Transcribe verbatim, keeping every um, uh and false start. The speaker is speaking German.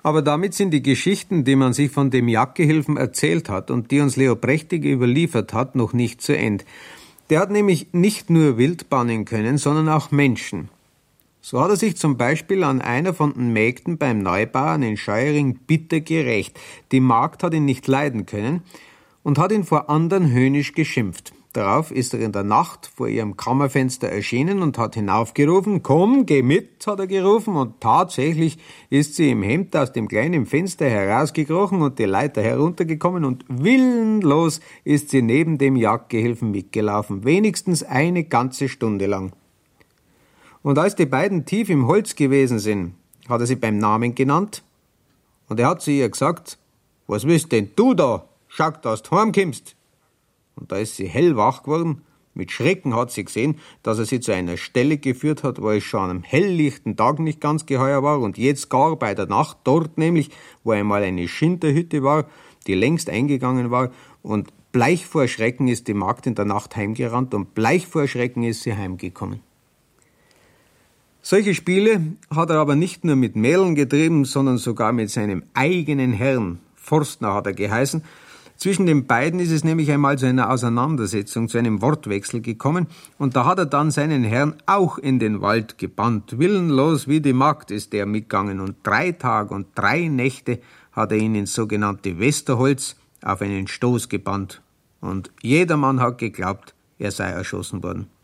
Aber damit sind die Geschichten, die man sich von dem Jagdgehilfen erzählt hat und die uns Leo Prächtig überliefert hat, noch nicht zu Ende. Der hat nämlich nicht nur Wild bannen können, sondern auch Menschen. So hat er sich zum Beispiel an einer von den Mägden beim Neubauern in Scheuering bitter gerächt. Die Magd hat ihn nicht leiden können und hat ihn vor anderen höhnisch geschimpft. Darauf ist er in der Nacht vor ihrem Kammerfenster erschienen und hat hinaufgerufen, »Komm, geh mit«, hat er gerufen, und tatsächlich ist sie im Hemd aus dem kleinen Fenster herausgekrochen und die Leiter heruntergekommen, und willenlos ist sie neben dem Jagdgehilfen mitgelaufen, wenigstens eine ganze Stunde lang. Und als die beiden tief im Holz gewesen sind, hat er sie beim Namen genannt, und er hat zu ihr gesagt, »Was willst denn du da? Schau, dass du heimkommst.« Und da ist sie hellwach geworden. Mit Schrecken hat sie gesehen, dass er sie zu einer Stelle geführt hat, wo es schon am helllichten Tag nicht ganz geheuer war und jetzt gar bei der Nacht, dort nämlich, wo einmal eine Schinterhütte war, die längst eingegangen war, und bleich vor Schrecken ist die Magd in der Nacht heimgerannt und bleich vor Schrecken ist sie heimgekommen. Solche Spiele hat er aber nicht nur mit Mädeln getrieben, sondern sogar mit seinem eigenen Herrn. Forstner hat er geheißen. Zwischen den beiden ist es nämlich einmal zu einer Auseinandersetzung, zu einem Wortwechsel gekommen, und da hat er dann seinen Herrn auch in den Wald gebannt. Willenlos wie die Magd ist er mitgegangen, und drei Tage und drei Nächte hat er ihn ins sogenannte Westerholz auf einen Stoß gebannt. Und jedermann hat geglaubt, er sei erschossen worden.